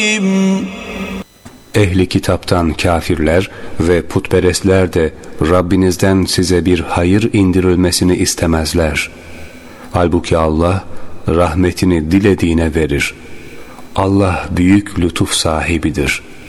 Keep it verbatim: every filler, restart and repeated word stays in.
Ehli kitaptan kafirler ve putperestler de Rabbinizden size bir hayır indirilmesini istemezler. Halbuki Allah rahmetini dilediğine verir. Allah büyük lütuf sahibidir.